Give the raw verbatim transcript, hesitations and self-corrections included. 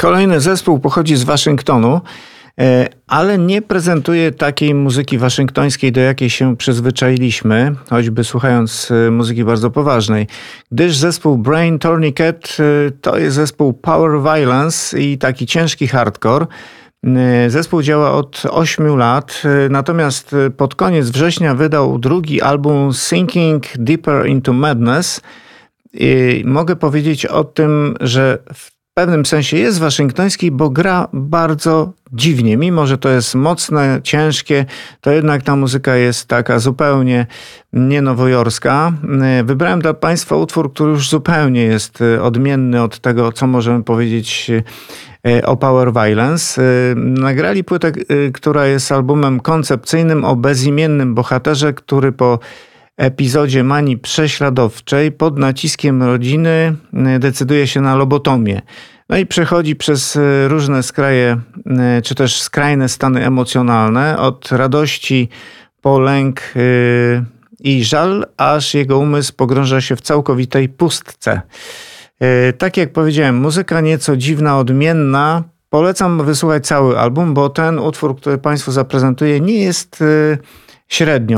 Kolejny zespół pochodzi z Waszyngtonu, ale nie prezentuje takiej muzyki waszyngtońskiej, do jakiej się przyzwyczailiśmy, choćby słuchając muzyki bardzo poważnej. Gdyż zespół Brain Tourniquet to jest zespół Power Violence i taki ciężki hardcore. Zespół działa od ośmiu lat, natomiast pod koniec września wydał drugi album Sinking Deeper into Madness. I mogę powiedzieć o tym, że w pewnym sensie jest waszyngtoński, bo gra bardzo dziwnie. Mimo że to jest mocne, ciężkie, to jednak ta muzyka jest taka zupełnie nienowojorska. Wybrałem dla Państwa utwór, który już zupełnie jest odmienny od tego, co możemy powiedzieć o Power Violence. Nagrali płytę, która jest albumem koncepcyjnym o bezimiennym bohaterze, który po epizodzie manii prześladowczej pod naciskiem rodziny decyduje się na lobotomię. No i przechodzi przez różne skraje, czy też skrajne stany emocjonalne, od radości po lęk i żal, aż jego umysł pogrąża się w całkowitej pustce. Tak jak powiedziałem, muzyka nieco dziwna, odmienna. Polecam wysłuchać cały album, bo ten utwór, który Państwu zaprezentuję, nie jest średnio